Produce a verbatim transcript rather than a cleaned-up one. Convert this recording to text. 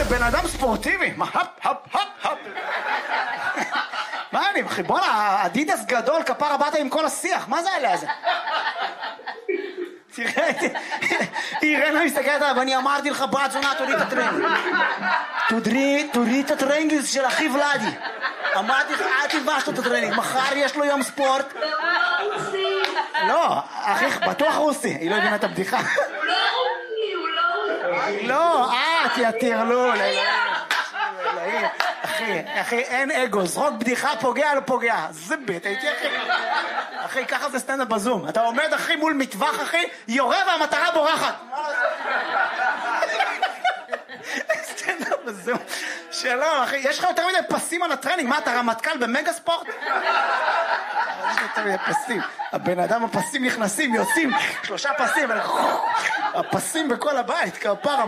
בן אדם ספורטיבי, מה, הפ, הפ, הפ, הפ. מה אני, אחי, בוא'נה, אדידס גדול, כפרה באת עם כל השיח, מה זה עליה הזה? תראה, אירנה מסתכלת עליו, ואני אמרתי לך, בת זונה, תוריד את הטרנינג. תוריד את הטרנינג של אחי ולדי. אמרתי לך, אל תלבש לו את הטרנינג, מחר יש לו יום ספורט. לא, אחי, בטוח רוסי, היא לא הבינה את הבדיחה. הוא לא רוסי, הוא לא רוסי. לא, אה, כי הטרלול. אחי, אחי, אין אגו, זרוק בדיחה, פוגע לא פוגע. זה בית, הייתי אחי. אחי, ככה זה סטנדאפ בזום. אתה עומד, אחי, מול מטווח, אחי, יורה והמטרה בורחת. סטנדאפ בזום. שלום, אחי, יש לך יותר מדי פסים על הטרנינג. מה, אתה רמטכ"ל במגה ספורט? יש לך יותר מדי פסים. הבן אדם, הפסים נכנסים, יוצאים, שלושה פסים, הפסים בכל הבית, כפרה.